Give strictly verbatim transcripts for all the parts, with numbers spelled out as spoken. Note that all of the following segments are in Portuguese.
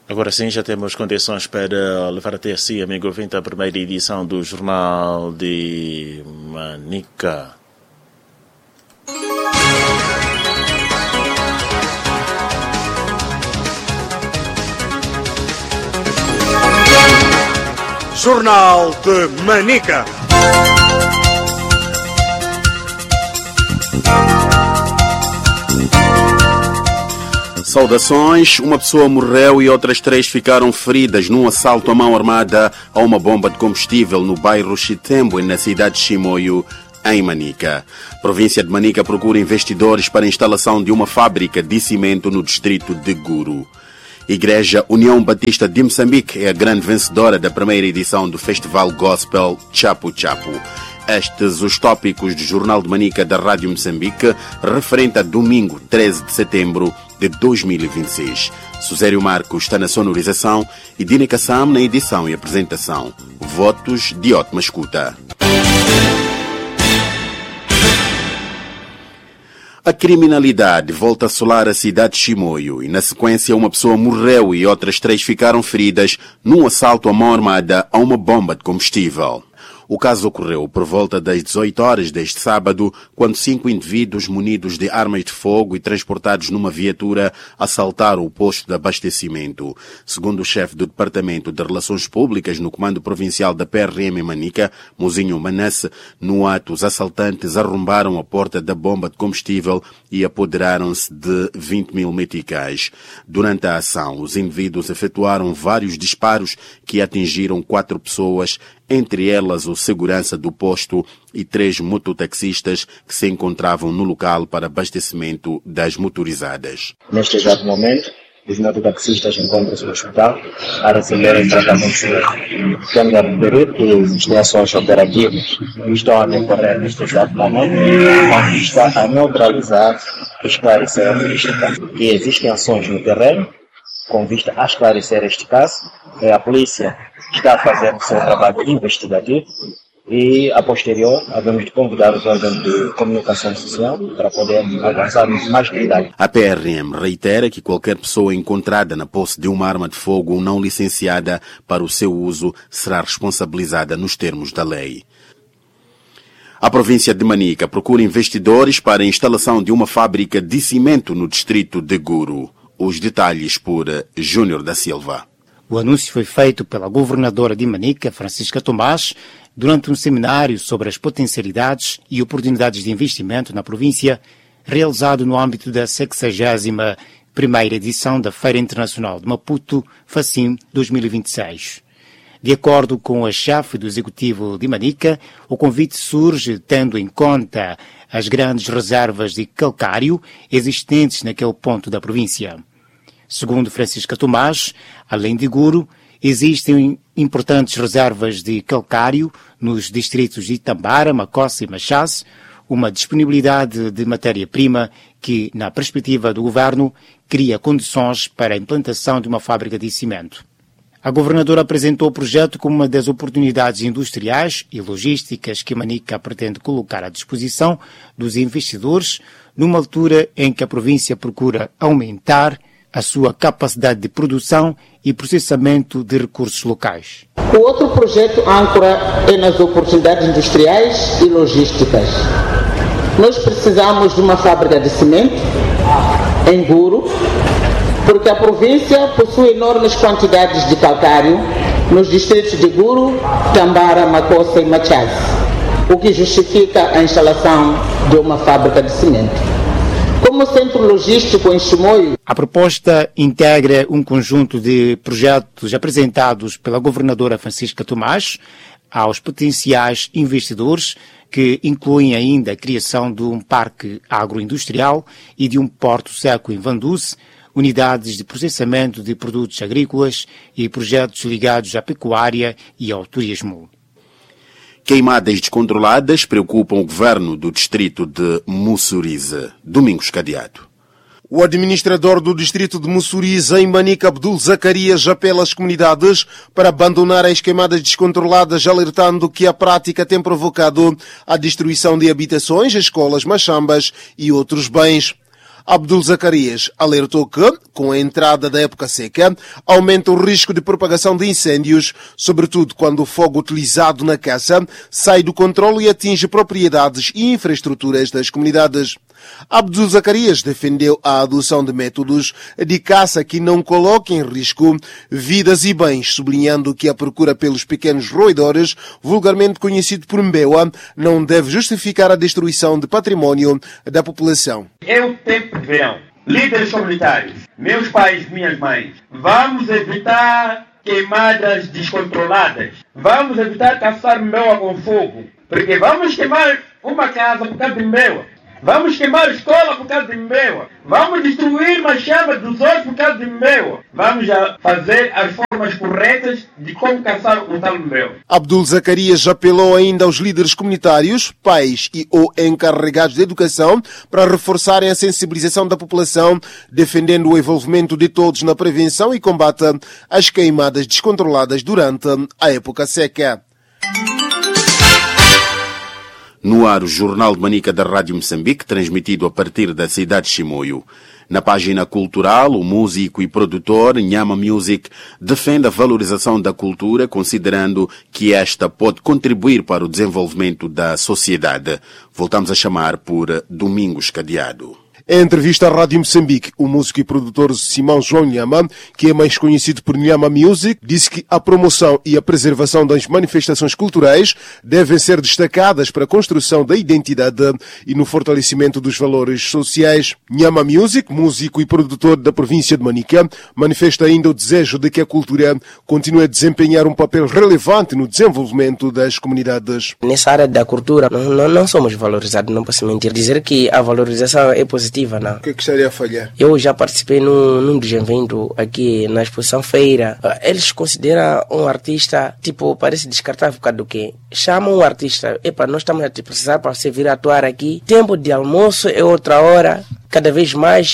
Agora sim, já temos condições para levar até si, amigo ouvinte, a primeira edição do Jornal de Manica. Jornal de Manica. Saudações. Uma pessoa morreu e outras três ficaram feridas num assalto à mão armada a uma bomba de combustível no bairro Chitembo, na cidade de Chimoio, em Manica. A província de Manica procura investidores para a instalação de uma fábrica de cimento no distrito de Guru. Igreja União Batista de Moçambique é a grande vencedora da primeira edição do Festival Gospel Chapu Chapu. Estes os tópicos do Jornal de Manica da Rádio Moçambique, referente a domingo treze de setembro de dois mil e vinte e seis. Susério Marcos está na sonorização e Dina Kassam na edição e apresentação. Votos de ótima escuta. A criminalidade volta a assolar a cidade de Chimoio e, na sequência, uma pessoa morreu e outras três ficaram feridas num assalto à mão armada a uma bomba de combustível. O caso ocorreu por volta das dezoito horas deste sábado, quando cinco indivíduos munidos de armas de fogo e transportados numa viatura assaltaram o posto de abastecimento. Segundo o chefe do Departamento de Relações Públicas no Comando Provincial da P R M em Manica, Mozinho Manasse, no ato os assaltantes arrombaram a porta da bomba de combustível e apoderaram-se de vinte mil meticais. Durante a ação, os indivíduos efetuaram vários disparos que atingiram quatro pessoas, entre elas o segurança do posto e três mototaxistas que se encontravam no local para abastecimento das motorizadas. Neste exato momento, os mototaxistas encontram-se no hospital a receberem tratamento médico. Temos a referir que existem ações operativas que estão a decorrer neste exato momento, com vista a neutralizar e esclarecer este caso. E existem ações no terreno com vista a esclarecer este caso. A polícia está a fazer o seu trabalho investigativo e, a posterior, havemos de convidar os órgãos de comunicação social para poder avançar mais detalhes. A P R M reitera que qualquer pessoa encontrada na posse de uma arma de fogo não licenciada para o seu uso será responsabilizada nos termos da lei. A província de Manica procura investidores para a instalação de uma fábrica de cimento no distrito de Guru. Os detalhes por Júnior da Silva. O anúncio foi feito pela governadora de Manica, Francisca Tomás, durante um seminário sobre as potencialidades e oportunidades de investimento na província, realizado no âmbito da sexagésima primeira edição da Feira Internacional de Maputo, FACIM dois mil e vinte e seis. De acordo com a chefe do Executivo de Manica, o convite surge tendo em conta as grandes reservas de calcário existentes naquele ponto da província. Segundo Francisca Tomás, além de Guru, existem importantes reservas de calcário nos distritos de Itambara, Macossa e Machás, uma disponibilidade de matéria-prima que, na perspectiva do governo, cria condições para a implantação de uma fábrica de cimento. A governadora apresentou o projeto como uma das oportunidades industriais e logísticas que Manica pretende colocar à disposição dos investidores numa altura em que a província procura aumentar a sua capacidade de produção e processamento de recursos locais. O outro projeto âncora é nas oportunidades industriais e logísticas. Nós precisamos de uma fábrica de cimento em Guru, porque a província possui enormes quantidades de calcário nos distritos de Guru, Tambara, Macossa e Machás, o que justifica a instalação de uma fábrica de cimento. Como centro logístico em Chimoio, a proposta integra um conjunto de projetos apresentados pela governadora Francisca Tomás aos potenciais investidores, que incluem ainda a criação de um parque agroindustrial e de um porto seco em Vanduce, unidades de processamento de produtos agrícolas e projetos ligados à pecuária e ao turismo. Queimadas descontroladas preocupam o governo do distrito de Mussurize. Domingos Cadeado. O administrador do distrito de Mussurize, em Manica, Abdul Zacarias, apela às comunidades para abandonar as queimadas descontroladas, alertando que a prática tem provocado a destruição de habitações, escolas, machambas e outros bens. Abdul Zacarias alertou que, com a entrada da época seca, aumenta o risco de propagação de incêndios, sobretudo quando o fogo utilizado na caça sai do controle e atinge propriedades e infraestruturas das comunidades. Abdul Zacarias defendeu a adoção de métodos de caça que não coloquem em risco vidas e bens, sublinhando que a procura pelos pequenos roedores, vulgarmente conhecido por mbewa, não deve justificar a destruição de património da população. É o tempo de verão. Líderes comunitários, meus pais, minhas mães, vamos evitar queimadas descontroladas. Vamos evitar caçar mbewa com fogo, porque vamos queimar uma casa por causa de mbewa. Vamos queimar a escola por causa de mbewa. Vamos destruir uma chama dos outros por causa de mbewa. Vamos já fazer as formas corretas de como caçar o tal mbewa. Abdul Zacarias apelou ainda aos líderes comunitários, pais e ou encarregados de educação para reforçarem a sensibilização da população, defendendo o envolvimento de todos na prevenção e combate às queimadas descontroladas durante a época seca. No ar, o Jornal de Manica da Rádio Moçambique, transmitido a partir da cidade de Chimoio. Na página cultural, o músico e produtor Nhama Music defende a valorização da cultura, considerando que esta pode contribuir para o desenvolvimento da sociedade. Voltamos a chamar por Domingos Cadeado. Em entrevista à Rádio Moçambique, o músico e produtor Simão João Nhama, que é mais conhecido por Nhama Music, disse que a promoção e a preservação das manifestações culturais devem ser destacadas para a construção da identidade e no fortalecimento dos valores sociais. Nhama Music, músico e produtor da província de Manica, manifesta ainda o desejo de que a cultura continue a desempenhar um papel relevante no desenvolvimento das comunidades. Nessa área da cultura, não, não, não somos valorizados, não posso mentir. Dizer que a valorização é positiva. Não. O que é que estaria a falhar? Eu já participei num, num dos eventos aqui na exposição Feira. Eles consideram um artista, tipo, parece descartável por causa do quê? Chamam um artista, epa, nós estamos a te precisar para você vir atuar aqui. Tempo de almoço é outra hora. Cada vez mais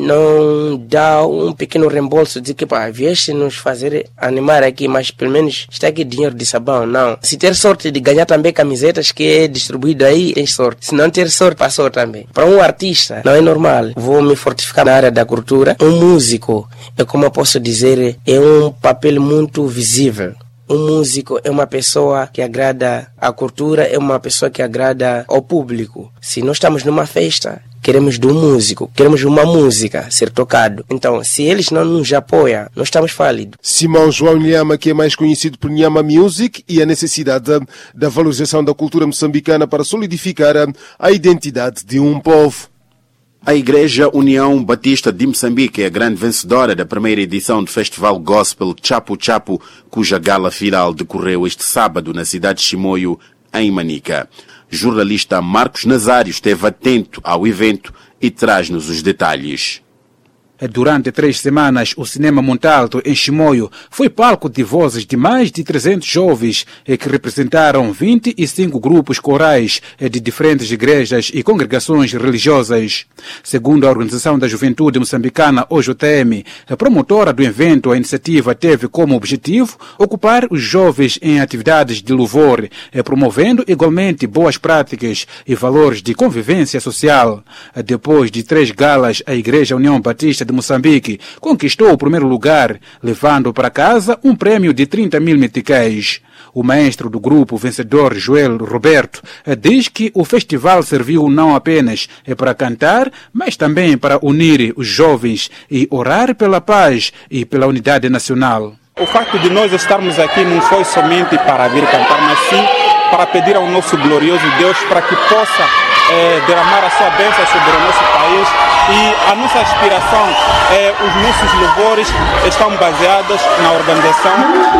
não dá um pequeno reembolso, dizer que pá, vieste nos fazer animar aqui, mas pelo menos está aqui dinheiro de sabão. Não. Se ter sorte de ganhar também camisetas que é distribuído aí, tem sorte. Se não ter sorte, passou também. Para um artista, não é normal. Vou me fortificar na área da cultura. Um músico, é como eu posso dizer, é um papel muito visível. Um músico é uma pessoa que agrada à cultura, é uma pessoa que agrada ao público. Se nós estamos numa festa, queremos de um músico, queremos uma música ser tocado. Então, se eles não nos apoiam, nós estamos falidos. Simão João Nhama, que é mais conhecido por Nhama Music, e a necessidade da valorização da cultura moçambicana para solidificar a identidade de um povo. A Igreja União Batista de Moçambique é a grande vencedora da primeira edição do Festival Gospel Chapu Chapu, cuja gala final decorreu este sábado na cidade de Chimoio, em Manica. Jornalista Marcos Nazário esteve atento ao evento e traz-nos os detalhes. Durante três semanas, o Cinema Montalto, em Chimoio, foi palco de vozes de mais de trezentos jovens que representaram vinte e cinco grupos corais de diferentes igrejas e congregações religiosas. Segundo a Organização da Juventude Moçambicana, O J M, a promotora do evento, a iniciativa teve como objetivo ocupar os jovens em atividades de louvor, promovendo igualmente boas práticas e valores de convivência social. Depois de três galas, a Igreja União Batista de Moçambique conquistou o primeiro lugar, levando para casa um prêmio de trinta mil meticais. O maestro do grupo vencedor, Joel Roberto, diz que o festival serviu não apenas para cantar, mas também para unir os jovens e orar pela paz e pela unidade nacional. O facto de nós estarmos aqui não foi somente para vir cantar, mas sim para pedir ao nosso glorioso Deus para que possa é, derramar a sua bênção sobre o nosso país. E a nossa aspiração, é, os nossos louvores estão baseados na organização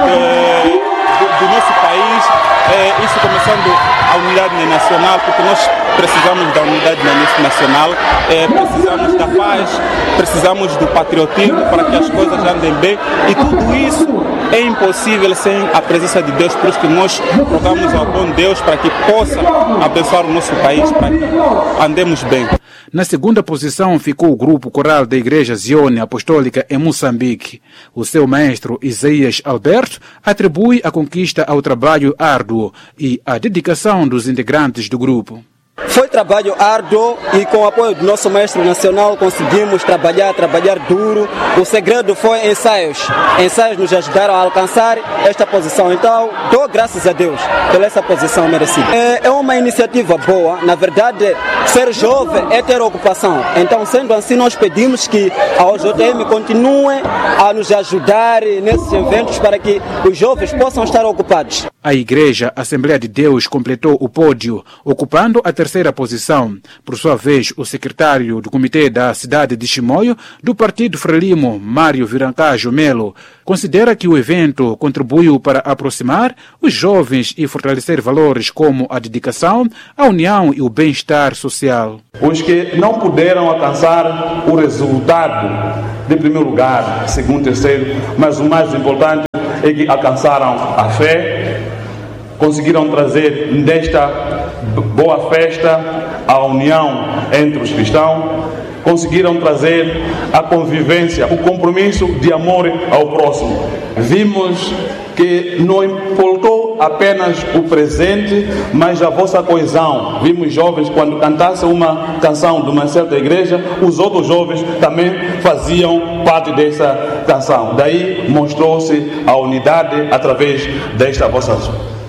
é, do, do nosso país, é, isso começando a unidade nacional, porque nós precisamos da unidade nacional, é, precisamos da paz, precisamos do patriotismo para que as coisas andem bem, e tudo isso é impossível sem a presença de Deus, por isso que nós rogamos ao bom Deus para que possa abençoar o nosso país, para que andemos bem. Na segunda posição ficou o grupo coral da Igreja Zione Apostólica em Moçambique. O seu maestro Isaías Alberto atribui a conquista ao trabalho árduo e à dedicação dos integrantes do grupo. Foi trabalho árduo e com o apoio do nosso mestre nacional conseguimos trabalhar, trabalhar duro. O segredo foi ensaios. Ensaios nos ajudaram a alcançar esta posição. Então, dou graças a Deus pela essa posição merecida. É, é uma iniciativa boa. Na verdade, ser jovem é ter ocupação. Então, sendo assim, nós pedimos que a O J M continue a nos ajudar nesses eventos para que os jovens possam estar ocupados. A Igreja Assembleia de Deus completou o pódio, ocupando a terceira posição. Por sua vez, o secretário do Comitê da cidade de Chimoio, do Partido Frelimo, Mário Virancajo Melo, considera que o evento contribuiu para aproximar os jovens e fortalecer valores como a dedicação, a união e o bem-estar social. Os que não puderam alcançar o resultado de primeiro lugar, segundo, terceiro, mas o mais importante é que alcançaram a fé, conseguiram trazer nesta boa festa a união entre os cristãos, conseguiram trazer a convivência, o compromisso de amor ao próximo. Vimos que não importou apenas o presente, mas a vossa coesão. Vimos jovens, quando cantassem uma canção de uma certa igreja, os outros jovens também faziam parte dessa canção. Daí mostrou-se a unidade através desta vossa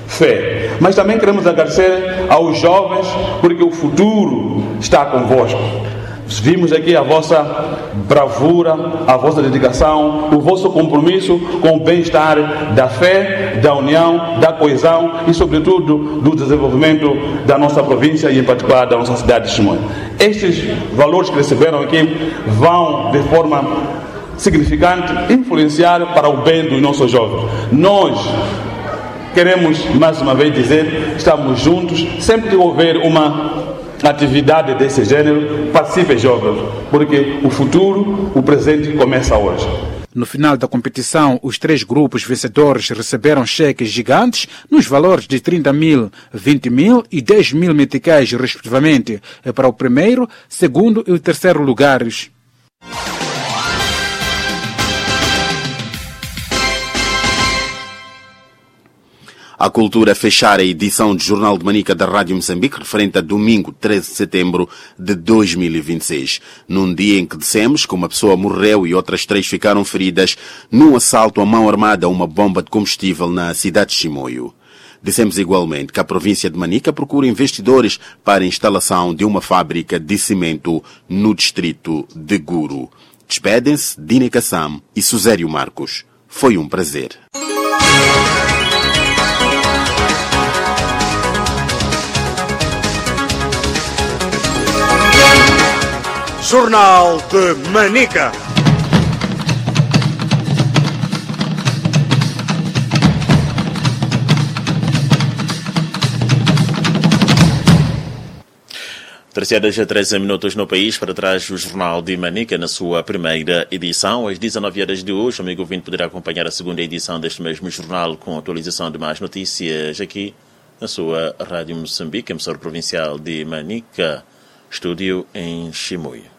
fé. Mas também queremos agradecer aos jovens, porque o futuro está convosco. Vimos aqui a vossa bravura, a vossa dedicação, o vosso compromisso com o bem-estar da fé, da união, da coesão e, sobretudo, do desenvolvimento da nossa província e, em particular, da nossa cidade de Chimoio. Estes valores que receberam aqui vão, de forma significante, influenciar para o bem dos nossos jovens. Nós queremos, mais uma vez, dizer, estamos juntos, sempre que houver uma atividade desse gênero, participe jovens, porque o futuro, o presente começa hoje. No final da competição, os três grupos vencedores receberam cheques gigantes nos valores de trinta mil, vinte mil e dez mil meticais, respectivamente, para o primeiro, segundo e o terceiro lugares. A cultura fechar a edição do Jornal de Manica da Rádio Moçambique, referente a domingo, treze de setembro de dois mil e vinte e seis, num dia em que dissemos que uma pessoa morreu e outras três ficaram feridas num assalto à mão armada a uma bomba de combustível na cidade de Chimoio. Dissemos igualmente que a província de Manica procura investidores para a instalação de uma fábrica de cimento no distrito de Guru. Despedem-se Dine Kassam e Susério Marcos. Foi um prazer. Jornal de Manica. Terceiras a treze minutos no país, para trás o Jornal de Manica na sua primeira edição. Às dezenove horas de hoje, o amigo ouvinte poderá acompanhar a segunda edição deste mesmo jornal com atualização de mais notícias aqui na sua Rádio Moçambique, emissora provincial de Manica, estúdio em Chimoio.